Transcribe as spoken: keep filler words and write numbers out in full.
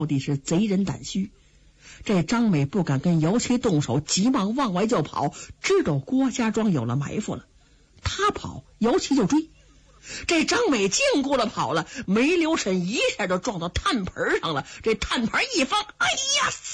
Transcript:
的是贼人胆虚。这张美不敢跟姚七动手，急忙往外就跑，知道郭家庄有了埋伏了。他跑，姚七就追。这张美进过了跑了，没留神一下就撞到炭盆上了。这炭盆一翻，哎呀！